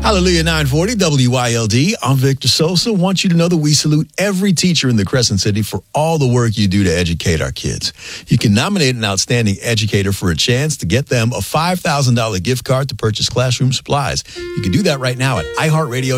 Hallelujah 940 WYLD. I'm Victor Sosa. Want you to know that we salute every teacher in the Crescent City for all the work you do to educate our kids. You can nominate an outstanding educator for a chance to get them a $5,000 gift card to purchase classroom supplies. You can do that right now at iHeartRadio.